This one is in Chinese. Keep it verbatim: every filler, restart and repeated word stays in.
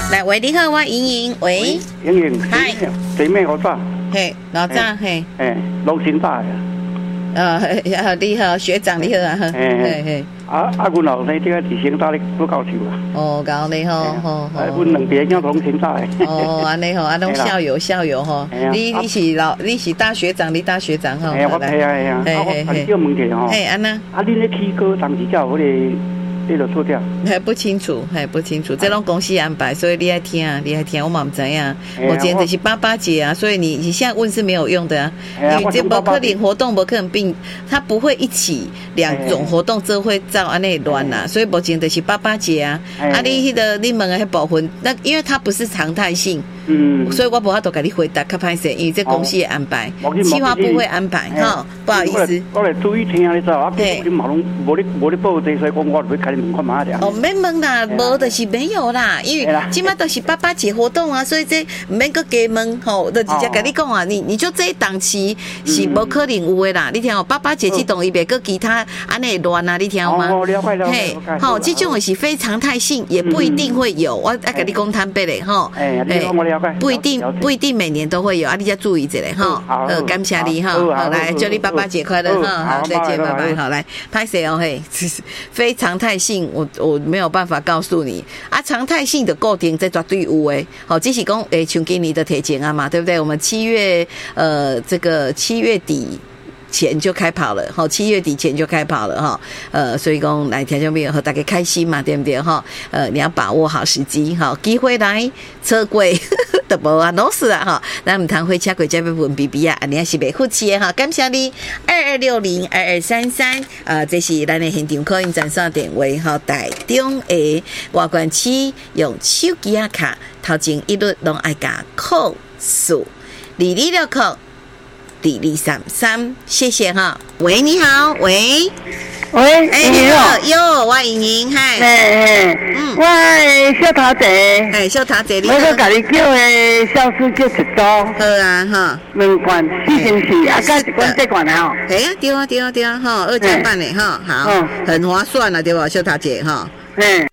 来，喂，你好，我莹莹，喂， 莹莹， 嗨， 谁妹好炸？ 嘿，老张，嘿， 哎，龙心炸呀。 呃，你好，学长你好啊，嘿嘿。 啊啊，阮老生这个是先炸你不高手啦。 哦，搞你好，好好。 阮两边叫龙心炸的。 哦，安尼好，啊，拢校友校友吼。你你是老你是大学长，你大学长吼。 哎呀，我系啊系啊，啊我很叫问题吼。 哎，安那？ 啊，恁咧起歌当时叫我哋。你就错掉， 还不清楚，还不清楚，这种公司安排，所以你爱听啊，你爱听，我嘛不知啊。我今天就是八八节啊，所以你你现在问是没有用的啊，因为这不可能活动不可能并，它不会一起两种活动，这会照安内乱啦，所以目前就是八八节啊。啊，你迄个你们的部分，那因为它不是常态性，嗯，所以我无法度给你回答，较歹势，因为这公司的安排，企划部会安排，哈，不好意思。 我来注意听你知道啊，你马龙无你无你报这，所以讲我会开。 哦，免问啦，无就是没有啦，因为今麦都是八八节活动啊，所以这免个加问吼，就直接跟你讲啊，你你就这一档期是无可能有的啦，你听哦，八八节这档伊别个其他安内乱啊，你听吗？ 哦，了解了解。 嘿，好，这种也是非常态性，也不一定会有，我爱跟你讲坦白嘞，吼， 哎，我了解。 不一定不一定每年都会有啊，你要注意一下哈。好，呃，感谢你哈，好来，祝你八八节快乐哈，好，再见，拜拜，好来，拍谁哦嘿，非常态性。我我没有办法告诉你啊，常态性的固定在绝对有诶，好，只是讲诶，像今年的提前啊嘛，对不对？我们七月呃，这个七月底前就开跑了，哈，七月底前就开跑了哈，呃，所以讲来听众朋友和大家开心嘛，对不对哈？呃，你要把握好时机哈，机会来车轨都无啊，拢是啊哈，咱唔通火车轨这部分 B B 啊，你也是袂服气的哈，感谢你二二六零二二三三，啊，这是咱的现场口音专线电话哈，台中的外关区用手机啊卡，头前一律拢爱加扣数二二六扣。第二三三，谢谢哈。喂，你好，喂， 喂， 哎，你好，哟，我莹莹，嗨， 哎，嗯，我小头姐， 哎，小头姐，你好，我个甲你叫的小师叫一组， 好啊，哈， 两罐四星期，啊，加一罐这罐的吼， 哎呀，对啊，对啊，对啊，哈，二加半的哈，好，很划算了，对吧，小头姐哈。 嗯，